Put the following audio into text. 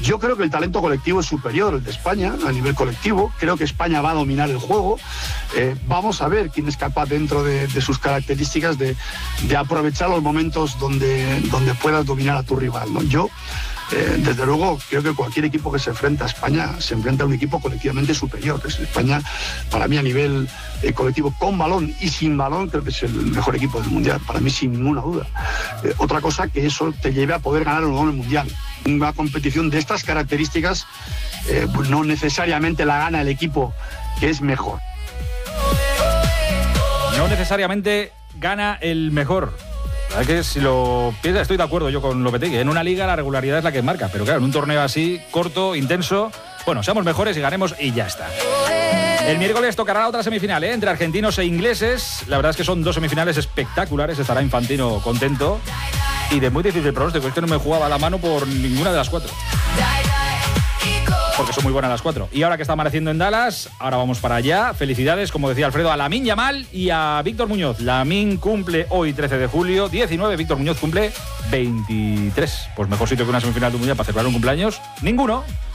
Yo creo que el talento colectivo es superior al de España a nivel colectivo. Creo que España va a dominar el juego. Vamos a ver quién es capaz dentro de sus características de aprovechar los momentos donde puedas dominar a tu rival, ¿no? Yo, desde luego, creo que cualquier equipo que se enfrenta a España se enfrenta a un equipo colectivamente superior. España, para mí, a nivel colectivo, con balón y sin balón, creo que es el mejor equipo del Mundial, para mí sin ninguna duda. Otra cosa que eso te lleve a poder ganar o no el Mundial. Una competición de estas características, pues no necesariamente la gana el equipo que es mejor. No necesariamente gana el mejor. La verdad que si lo piensas, estoy de acuerdo yo con Lopetegui. En una liga la regularidad es la que marca, pero claro, en un torneo así, corto, intenso, bueno, seamos mejores y ganemos y ya está. El miércoles tocará la otra semifinal, entre argentinos e ingleses. La verdad es que son dos semifinales espectaculares, estará Infantino contento. Y de muy difícil pronóstico, es que no me jugaba la mano por ninguna de las cuatro. Porque son muy buenas las cuatro. Y ahora que está amaneciendo en Dallas, ahora vamos para allá. Felicidades, como decía Alfredo, a Lamine Yamal y a Víctor Muñoz. Lamine cumple hoy 13 de julio, 19, Víctor Muñoz cumple 23. Pues mejor sitio que una semifinal de un mundial para celebrar un cumpleaños, ninguno.